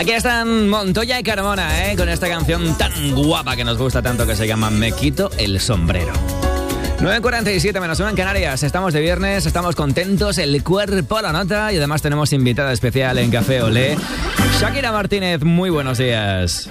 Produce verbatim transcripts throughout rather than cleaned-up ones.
Aquí están Montoya y Carmona, ¿eh? Con esta canción tan guapa que nos gusta tanto que se llama Me quito el sombrero. nueve cuarenta y siete menos uno en Canarias. Estamos de viernes, estamos contentos, el cuerpo a la nota y además tenemos invitada especial en Café Olé. Shakira Martínez, muy buenos días.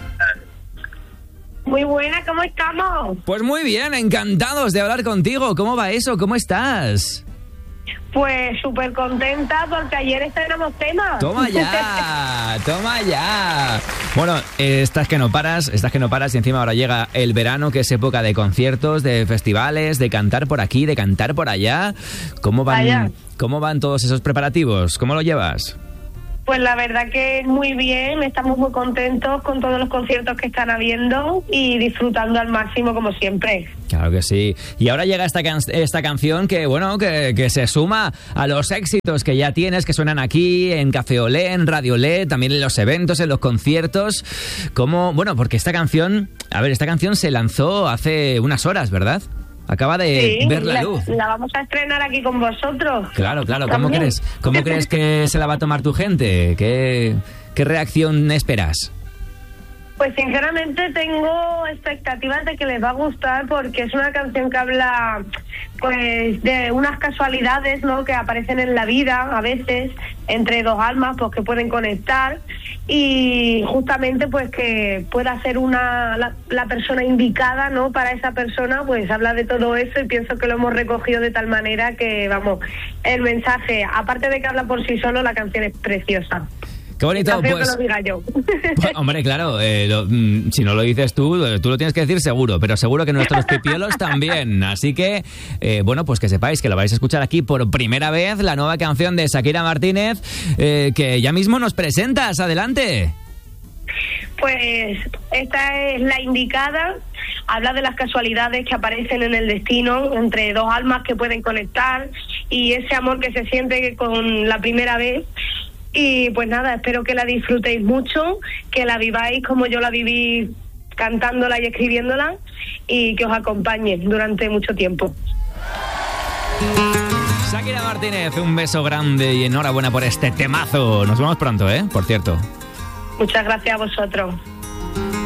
Muy buena, ¿cómo estamos? Pues muy bien, encantados de hablar contigo. ¿Cómo va eso? ¿Cómo estás? Pues súper contenta porque ayer estrenamos tema. Toma ya, toma ya. Bueno, eh, estás que no paras, estás que no paras y encima ahora llega el verano, que es época de conciertos, de festivales, de cantar por aquí, de cantar por allá. ¿Cómo van, Allá. ¿cómo van todos esos preparativos? ¿Cómo lo llevas? Pues la verdad que muy bien, estamos muy contentos con todos los conciertos que están habiendo y disfrutando al máximo como siempre. Claro que sí. Y ahora llega esta, can- esta canción que, bueno, que, que se suma a los éxitos que ya tienes, que suenan aquí en Café Olé, en Radio Olé, también en los eventos, en los conciertos. ¿Cómo? Bueno, porque esta canción, a ver, esta canción se lanzó hace unas horas, ¿verdad? Acaba de Sí, ver la, la, luz. la vamos a estrenar aquí con vosotros. Claro, claro. ¿Cómo También. crees, ¿Cómo crees que se la va a tomar tu gente? ¿Qué, qué reacción esperas? Pues sinceramente tengo expectativas de que les va a gustar porque es una canción que habla pues de unas casualidades, ¿no?, que aparecen en la vida a veces entre dos almas pues que pueden conectar y justamente pues que pueda ser una la, la persona indicada, ¿no?, para esa persona, pues habla de todo eso y pienso que lo hemos recogido de tal manera que, vamos, el mensaje, aparte de que habla por sí solo, la canción es preciosa. Qué bonito, Está feo pues... que lo diga yo. Pues, hombre, claro, eh, lo, mm, si no lo dices tú, eh, tú lo tienes que decir seguro, pero seguro que nuestros pipiolos también. Así que, eh, bueno, pues que sepáis que lo vais a escuchar aquí por primera vez, la nueva canción de Shakira Martínez, eh, que ya mismo nos presentas. Adelante. Pues esta es la indicada, habla de las casualidades que aparecen en el destino entre dos almas que pueden conectar y ese amor que se siente con la primera vez. Y pues nada, espero que la disfrutéis mucho, que la viváis como yo la viví cantándola y escribiéndola y que os acompañe durante mucho tiempo. Shakira Martínez, un beso grande y enhorabuena por este temazo. Nos vemos pronto, ¿eh? Por cierto. Muchas gracias a vosotros.